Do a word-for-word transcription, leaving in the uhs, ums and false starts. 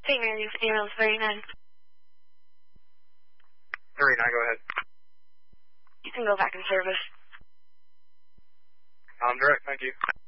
Saint Mary's, Aerials thirty-nine. thirty-nine, go ahead. You can go back in service. I'm direct, thank you.